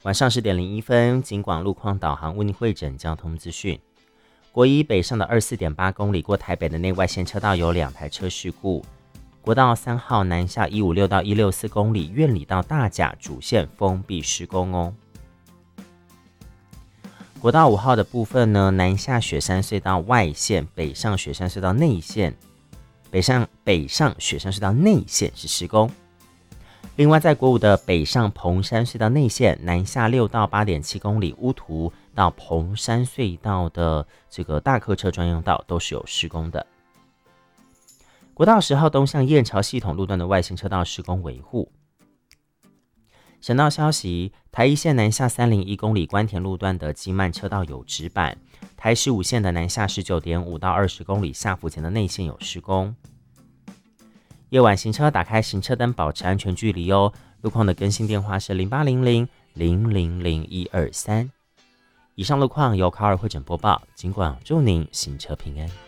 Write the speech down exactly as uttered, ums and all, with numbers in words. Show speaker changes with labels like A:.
A: 晚上十点零一分，警广路况导航为您汇整交通资讯。国一北上的二十四点八公里过台北的内外线车道有两台车事故。国道三号南下一五六到一六四公里，苑里到大甲主线封闭施工哦。国道五号的部分呢，南下雪山隧道外线，北上雪山隧道内线，北上北上雪山隧道内线是施工。另外，在国五的北上蓬山隧道内线，南下六到八点七公里，乌图到蓬山隧道的这个大客车专用道都是有施工的。国道十号东向燕巢系统路段的外线车道施工维护。省道消息，台一线南下三零一公里关田路段的基曼车道有直板，台十五线的南下十九点五到二十公里下福前的内线有施工。夜晚行车打开行车灯，保持安全距离哦。路况的更新电话是零八零零零零零一二三。以上路况由卡尔会诊播报，尽管祝您行车平安。